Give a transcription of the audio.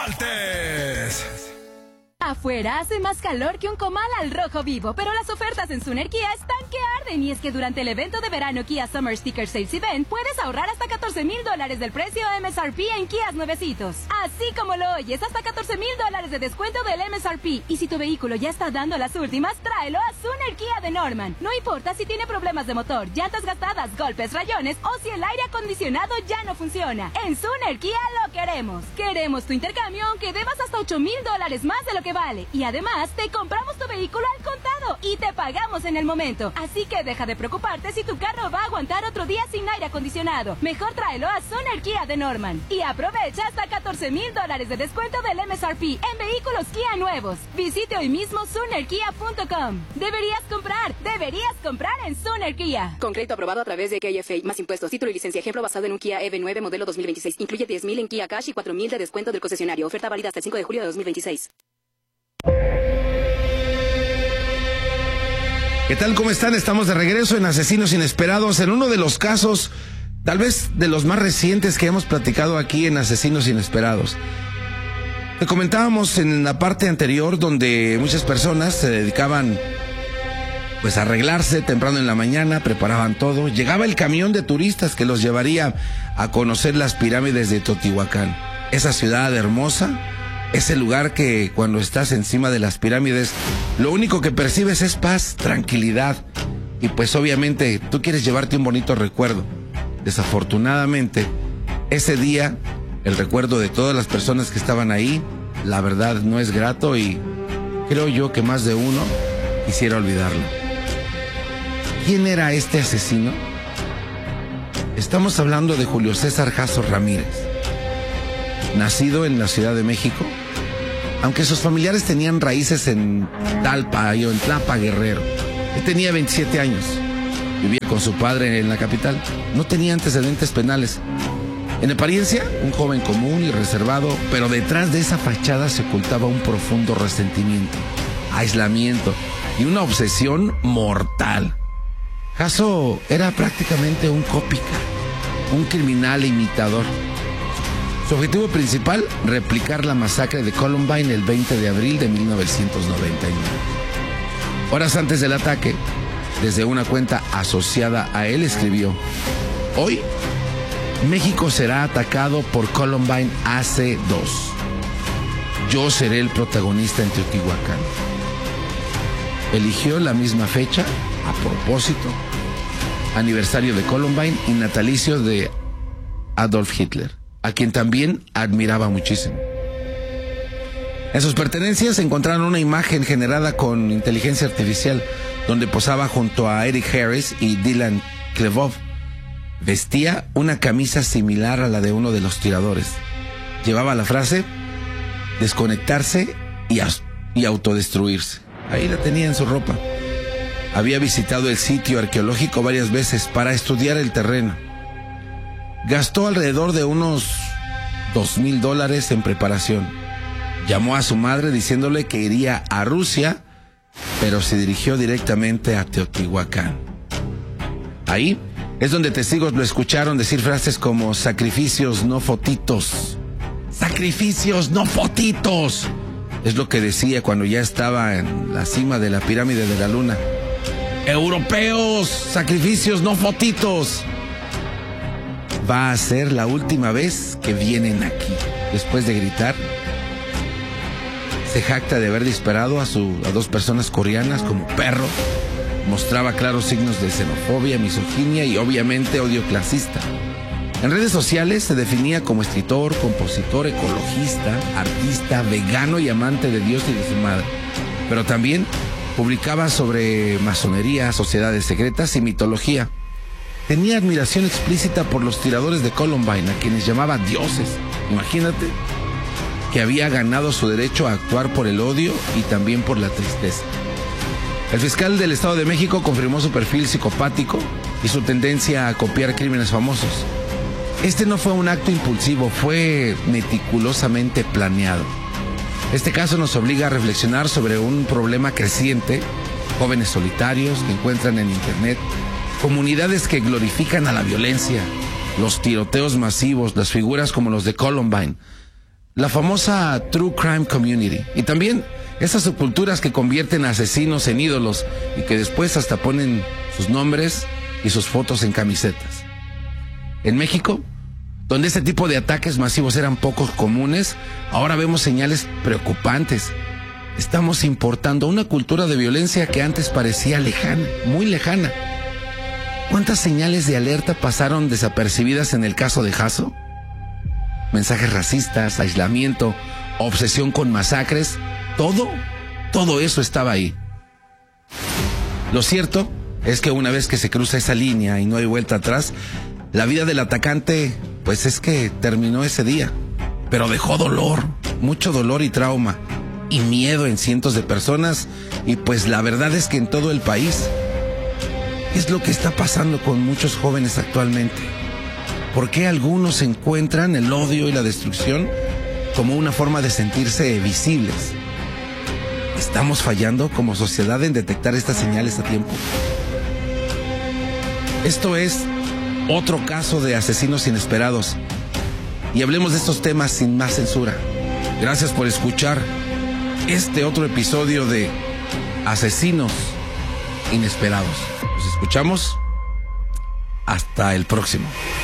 faltes. Afuera hace más calor que un comal al rojo vivo, pero las ofertas en Suner Kia están que arden. Y es que durante el evento de verano Kia Summer Sticker Sales Event puedes ahorrar hasta $14,000 del precio MSRP en Kias nuevecitos. Así como lo oyes, hasta $14,000 de descuento del MSRP. Y si tu vehículo ya está dando las últimas, tráelo a Suner Kia de Norman. No importa si tiene problemas de motor, llantas gastadas, golpes, rayones o si el aire acondicionado ya no funciona. En Suner Kia lo queremos. Queremos tu intercambio aunque debas hasta $8,000 más de lo que vale. Y además, te compramos tu vehículo al contado y te pagamos en el momento. Así que deja de preocuparte si tu carro va a aguantar otro día sin aire acondicionado. Mejor tráelo a Suner Kia de Norman. Y aprovecha hasta $14,000 de descuento del MSRP en vehículos Kia nuevos. Visite hoy mismo sunerkia.com. Deberías comprar en Suner Kia. Con crédito aprobado a través de KFA, más impuestos, título y licencia. Ejemplo basado en un Kia EV9 modelo 2026. Incluye $10,000 en Kia Cash y $4,000 de descuento del concesionario. Oferta válida hasta el 5 de julio de 2026. ¿Qué tal? ¿Cómo están? Estamos de regreso en Asesinos Inesperados, en uno de los casos, tal vez de los más recientes que hemos platicado aquí en Asesinos Inesperados. Te comentábamos en la parte anterior donde muchas personas se dedicaban pues a arreglarse temprano en la mañana, preparaban todo, llegaba el camión de turistas que los llevaría a conocer las pirámides de Teotihuacán, esa ciudad hermosa. Ese lugar que cuando estás encima de las pirámides, lo único que percibes es paz, tranquilidad. Y pues obviamente tú quieres llevarte un bonito recuerdo. Desafortunadamente, ese día, el recuerdo de todas las personas que estaban ahí, la verdad no es grato y creo yo que más de uno quisiera olvidarlo. ¿Quién era este asesino? Estamos hablando de Julio César Jasso Ramírez. Nacido en la Ciudad de México, aunque sus familiares tenían raíces en Talpa o en Tlapa, Guerrero. Él tenía 27 años, vivía con su padre en la capital, no tenía antecedentes penales. En apariencia, un joven común y reservado, pero detrás de esa fachada se ocultaba un profundo resentimiento, aislamiento y una obsesión mortal. Jasso era prácticamente un cópica, un criminal imitador. Su objetivo principal, replicar la masacre de Columbine el 20 de abril de 1999. Horas antes del ataque, desde una cuenta asociada a él escribió: hoy, México será atacado por Columbine AC-2. Yo seré el protagonista en Teotihuacán. Eligió la misma fecha, a propósito, aniversario de Columbine y natalicio de Adolf Hitler, a quien también admiraba muchísimo. En sus pertenencias encontraron una imagen generada con inteligencia artificial, donde posaba junto a Eric Harris y Dylan Klevov. Vestía una camisa similar a la de uno de los tiradores. Llevaba la frase: desconectarse y autodestruirse. Ahí la tenía en su ropa. Había visitado el sitio arqueológico varias veces para estudiar el terreno. Gastó alrededor de unos $2,000 en preparación. Llamó a su madre diciéndole que iría a Rusia, pero se dirigió directamente a Teotihuacán. Ahí es donde testigos lo escucharon decir frases como: sacrificios, no fotitos. ¡Sacrificios, no fotitos! Es lo que decía cuando ya estaba en la cima de la pirámide de la luna. ¡Europeos! ¡Sacrificios, no fotitos! Va a ser la última vez que vienen aquí. Después de gritar, se jacta de haber disparado a 2 personas coreanas como perro. Mostraba claros signos de xenofobia, misoginia y obviamente odio clasista. En redes sociales se definía como escritor, compositor, ecologista, artista, vegano y amante de Dios y de su madre. Pero también publicaba sobre masonería, sociedades secretas y mitología. Tenía admiración explícita por los tiradores de Columbine, a quienes llamaba dioses. Imagínate que había ganado su derecho a actuar por el odio y también por la tristeza. El fiscal del Estado de México confirmó su perfil psicopático y su tendencia a copiar crímenes famosos. Este no fue un acto impulsivo, fue meticulosamente planeado. Este caso nos obliga a reflexionar sobre un problema creciente: jóvenes solitarios que encuentran en internet comunidades que glorifican a la violencia, los tiroteos masivos, las figuras como los de Columbine. la famosa True Crime Community. Y también esas subculturas que convierten a asesinos en ídolos y que después hasta ponen sus nombres y sus fotos en camisetas. En México, donde este tipo de ataques masivos eran poco comunes, ahora vemos señales preocupantes. Estamos importando una cultura de violencia que antes parecía lejana, muy lejana. ¿Cuántas señales de alerta pasaron desapercibidas en el caso de Jasso? Mensajes racistas, aislamiento, obsesión con masacres, todo eso estaba ahí. Lo cierto es que una vez que se cruza esa línea y no hay vuelta atrás, la vida del atacante, pues es que terminó ese día, pero dejó dolor, mucho dolor y trauma, y miedo en cientos de personas, y pues la verdad es que en todo el país. ¿Qué es lo que está pasando con muchos jóvenes actualmente? ¿Por qué algunos encuentran el odio y la destrucción como una forma de sentirse visibles? ¿Estamos fallando como sociedad en detectar estas señales a tiempo? Esto es otro caso de asesinos inesperados. Y hablemos de estos temas sin más censura. Gracias por escuchar este otro episodio de Asesinos Inesperados. Nos escuchamos hasta el próximo.